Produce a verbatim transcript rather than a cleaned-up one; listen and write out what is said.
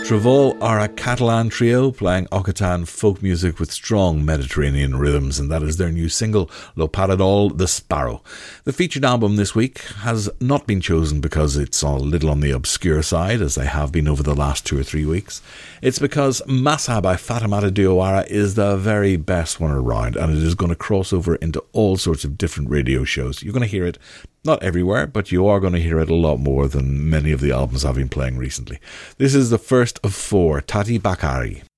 Travol are a Catalan trio playing Occitan folk music with strong Mediterranean rhythms, and that is their new single, Lo Paradol the Sparrow. The featured album this week has not been chosen because it's a little on the obscure side, as they have been over the last two or three weeks. It's because Massa by Fatoumata Diawara is the very best one around, and it is going to cross over into all sorts of different radio shows. You're going to hear it not everywhere, but you are going to hear it a lot more than many of the albums I've been playing recently. This is the first of four, Tati Bakari.